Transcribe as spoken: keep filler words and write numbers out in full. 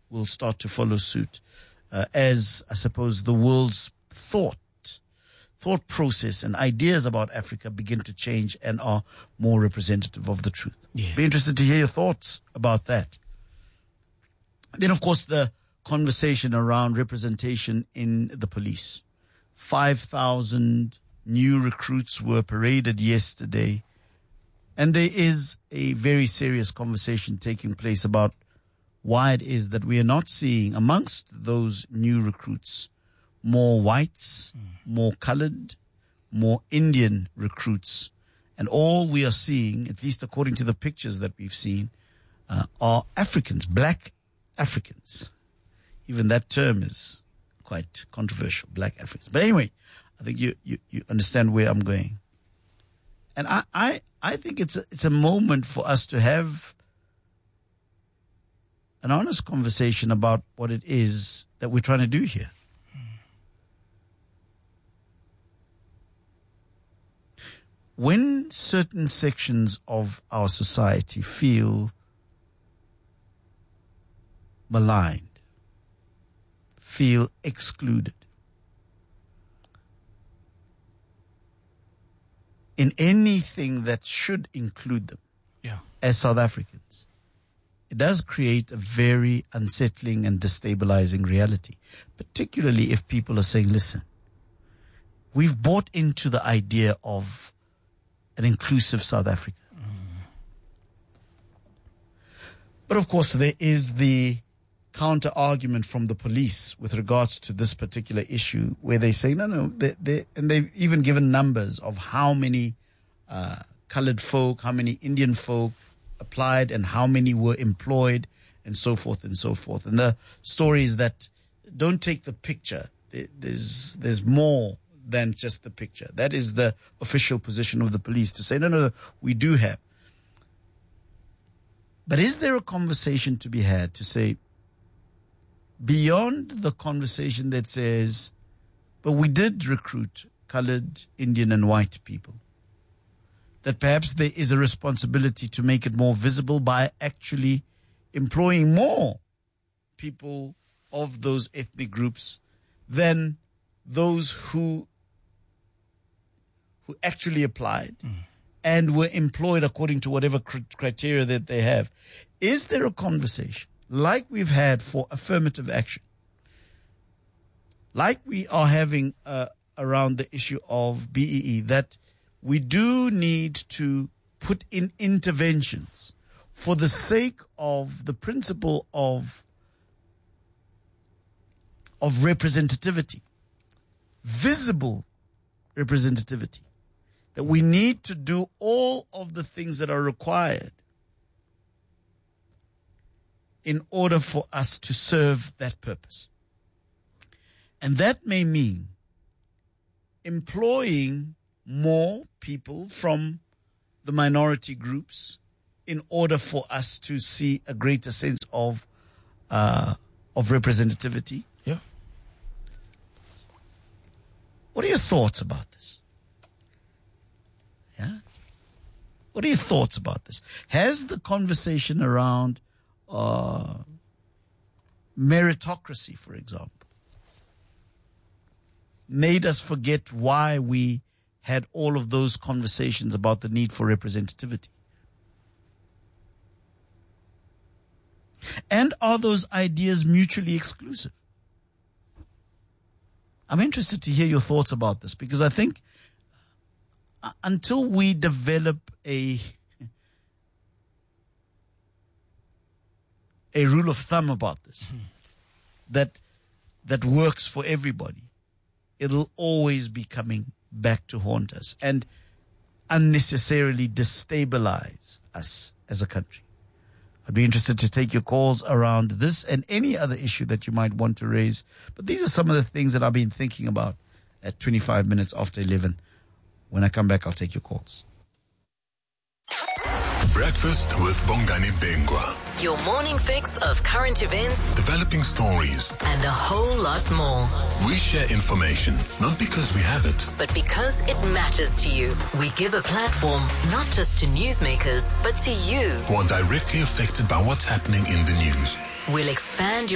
will start to follow suit uh, as, I suppose, the world's thought, thought process and ideas about Africa begin to change and are more representative of the truth. Yes. Be interested to hear your thoughts about that. Then, of course, the conversation around representation in the police. five thousand new recruits were paraded yesterday. And there is a very serious conversation taking place about why it is that we are not seeing amongst those new recruits more whites, mm. more colored, more Indian recruits. And all we are seeing, at least according to the pictures that we've seen, uh, are Africans, black Africans. Even that term is quite controversial, black Africans. But anyway, I think you, you, you understand where I'm going. And I, I, I think it's a, it's a moment for us to have an honest conversation about what it is that we're trying to do here. When certain sections of our society feel maligned, feel excluded, in anything that should include them, yeah. as South Africans, it does create a very unsettling and destabilizing reality, particularly if people are saying, listen, we've bought into the idea of an inclusive South Africa. Mm. But of course, there is the counter argument from the police with regards to this particular issue, where they say, no, no, they, they, and they've even given numbers of how many uh, colored folk, how many Indian folk applied and how many were employed and so forth and so forth. And the story is that don't take the picture. There's, there's more than just the picture. That is the official position of the police, to say, no, no, no, we do have. But is there a conversation to be had to say, beyond the conversation that says, but we did recruit colored, Indian and white people, that perhaps there is a responsibility to make it more visible by actually employing more people of those ethnic groups than those who who actually applied mm. and were employed according to whatever cr- criteria that they have. Is there a conversation like we've had for affirmative action, like we are having uh, around the issue of B E E, that we do need to put in interventions for the sake of the principle of, of representativity, visible representativity, that we need to do all of the things that are required in order for us to serve that purpose. And that may mean employing more people from the minority groups in order for us to see a greater sense of uh, of representativity. Yeah. What are your thoughts about this? Yeah. What are your thoughts about this? Has the conversation around uh, meritocracy, for example, made us forget why we had all of those conversations about the need for representativity? And are those ideas mutually exclusive? I'm interested to hear your thoughts about this, because I think until we develop a a rule of thumb about this, mm. that that works for everybody, it'll always be coming back to haunt us and unnecessarily destabilize us as a country. I'd be interested to take your calls around this and any other issue that you might want to raise. But these are some of the things that I've been thinking about at twenty-five minutes after eleven. When I come back, I'll take your calls. Breakfast with Bongani Bengwa. Your morning fix of current events, Developing stories, and a whole lot more. We share information, not because we have it, but because it matters to you. We give a platform not just to newsmakers, but to you, who are directly affected by what's happening in the news. We'll expand your